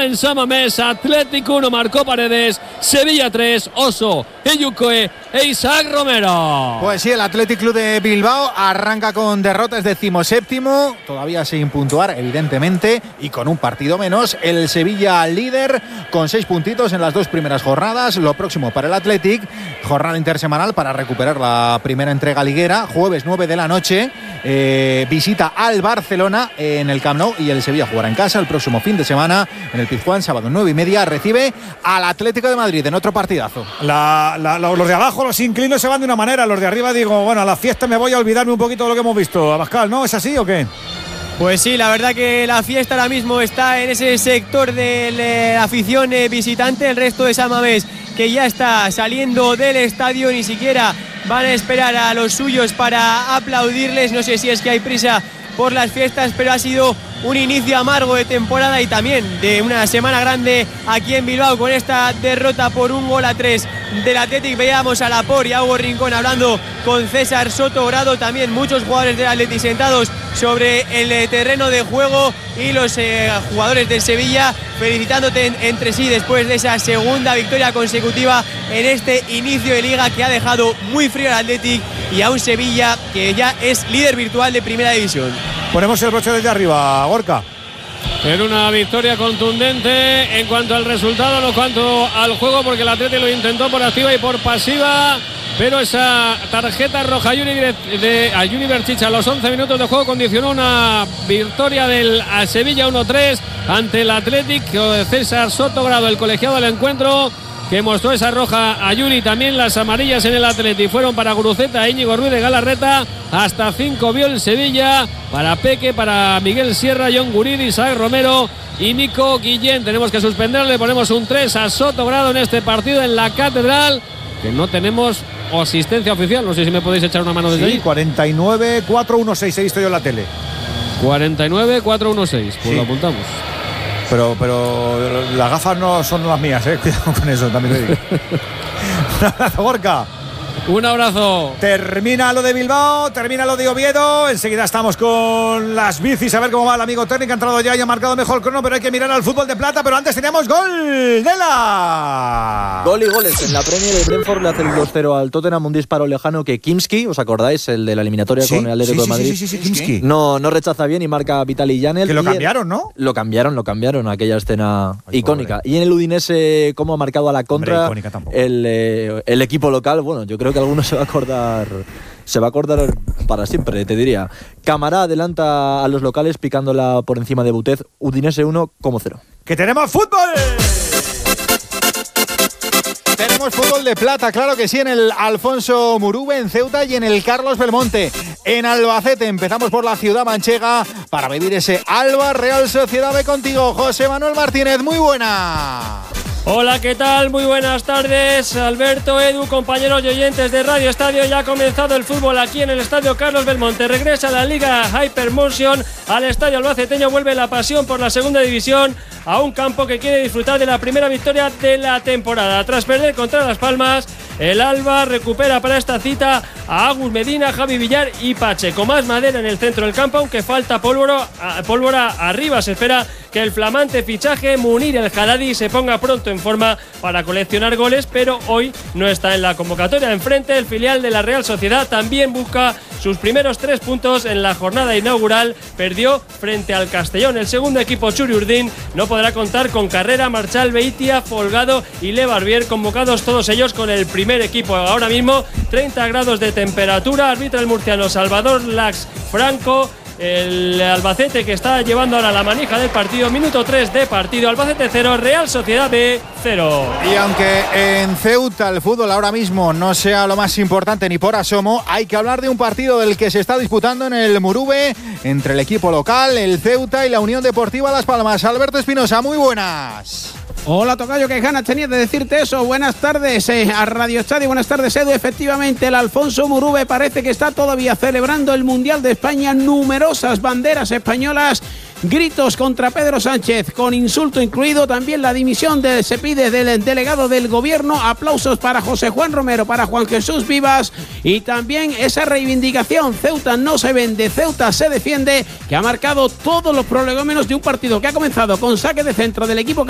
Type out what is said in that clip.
en San Mamés. Atlético 1, marcó Paredes. Sevilla 3, Oso, Eyucoe e Isaac Romero. Pues sí, el Athletic Club de Bilbao arranca con derrotas, 17º, todavía sin puntuar, evidentemente, y con un partido menos. El Sevilla líder con 6 puntitos en las 2 primeras jornadas. Lo próximo para el Athletic, jornada intersemanal para recuperar la primera entrega liguera. Jueves 9 de la noche, visita al Barcelona en el Camp Nou, y el Sevilla jugará en casa el próximo fin de semana en el Pizjuán. Sábado 9:30 recibe al Atlético de Madrid en otro partidazo. Los de abajo, los inclinos, se van de una manera. Los de arriba, digo, bueno, a la fiesta me voy a olvidarme un poquito de lo que hemos visto. Abascal, ¿no? ¿Es así o qué? Pues sí, la verdad que la fiesta ahora mismo está en ese sector de la afición visitante. El resto de San Mamés, que ya está saliendo del estadio, ni siquiera van a esperar a los suyos para aplaudirles. No sé si es que hay prisa por las fiestas, pero ha sido un inicio amargo de temporada y también de una semana grande aquí en Bilbao, con esta derrota por 1-3 del Athletic. Veíamos a Laporte y a Hugo Rincón hablando con César Sotogrado, también muchos jugadores del Athletic sentados sobre el terreno de juego, y los jugadores del Sevilla felicitándote entre sí después de esa segunda victoria consecutiva en este inicio de liga que ha dejado muy frío al Athletic y a un Sevilla que ya es líder virtual de primera división. Ponemos el broche desde arriba, Gorka. En una victoria contundente en cuanto al resultado, no en cuanto al juego, porque el Atlético lo intentó por activa y por pasiva, pero esa tarjeta roja a Juni Berchicha a los 11 minutos de juego condicionó una victoria del Sevilla 1-3 ante el Atlético. César Sotogrado, el colegiado del encuentro, que mostró esa roja a Juni. También las amarillas en el Athletic fueron para Guruceta, Íñigo Ruiz de Galarreta. Hasta 5 vio el Sevilla, para Peque, para Miguel Sierra, John Guridi, Isaac Romero y Nico Guillén. Tenemos que suspenderle, ponemos un 3 a Sotogrado en este partido en la Catedral, que no tenemos asistencia oficial. No sé si me podéis echar una mano desde ahí. 49-4-1-6, he visto yo en la tele. 49-4-1-6, pues sí, lo apuntamos. Pero las gafas no son las mías, cuidado con eso, también te digo. Un abrazo, Gorka. Un abrazo. Termina lo de Bilbao, termina lo de Oviedo. Enseguida estamos con las bicis, a ver cómo va el amigo Terni, que ha entrado ya y ha marcado mejor crono, pero hay que mirar al fútbol de plata. Pero antes teníamos gol de la... Gol y goles en la Premier. El Brentford le hace el 2-0 al Tottenham, un disparo lejano que Kimski, ¿os acordáis? El de la eliminatoria con el Atlético de Madrid. Sí, Kimski. No rechaza bien y marca Vitali Janel. Que lo cambiaron, ¿no? Lo cambiaron, aquella escena icónica. Pobre. Y en el Udinese, cómo ha marcado a la contra. Hombre, el equipo local. Bueno, yo creo que alguno se va a acordar para siempre, te diría. Camará adelanta a los locales picándola por encima de Butez. Udinese 1-0. ¡Que tenemos fútbol! Tenemos fútbol de plata, claro que sí, en el Alfonso Murube, en Ceuta, y en el Carlos Belmonte, en Albacete. Empezamos por la ciudad manchega para vivir ese Alba Real Sociedad B contigo, José Manuel Martínez. Muy buena. Hola, ¿qué tal? Muy buenas tardes, Alberto, Edu, compañeros y oyentes de Radio Estadio. Ya ha comenzado el fútbol aquí en el Estadio Carlos Belmonte. Regresa la Liga Hypermotion al Estadio Albaceteño. Vuelve la pasión por la segunda división a un campo que quiere disfrutar de la primera victoria de la temporada. Tras perder contra Las Palmas, el Alba recupera para esta cita a Agus Medina, Javi Villar y Pacheco. Más madera en el centro del campo, aunque falta pólvora arriba. Se espera que el flamante fichaje Munir El Haddadi se ponga pronto en forma para coleccionar goles, pero hoy no está en la convocatoria. Enfrente, el filial de la Real Sociedad también busca sus primeros 3 puntos en la jornada inaugural. Perdió frente al Castellón. El segundo equipo, Churi Urdín, no podrá contar con Carrera, Marchal, Beitia, Folgado y Le Barbier, convocados todos ellos con el primer equipo. Ahora mismo 30 grados de temperatura. Arbitra el murciano Salvador Lax Franco. El Albacete, que está llevando ahora la manija del partido. Minuto 3 de partido. Albacete 0, Real Sociedad B 0. Y aunque en Ceuta el fútbol ahora mismo no sea lo más importante ni por asomo, hay que hablar de un partido del que se está disputando en el Murube entre el equipo local, el Ceuta, y la Unión Deportiva Las Palmas. Alberto Espinosa, muy buenas. Hola, tocayo, qué ganas tenía de decirte eso. Buenas tardes a Radio Estadio, buenas tardes, Edu. Efectivamente, el Alfonso Murube parece que está todavía celebrando el Mundial de España. Numerosas banderas españolas, gritos contra Pedro Sánchez, con insulto incluido. También la dimisión se pide del delegado del gobierno. Aplausos para José Juan Romero, para Juan Jesús Vivas, y también esa reivindicación. Ceuta no se vende, Ceuta se defiende, que ha marcado todos los prolegómenos de un partido que ha comenzado con saque de centro del equipo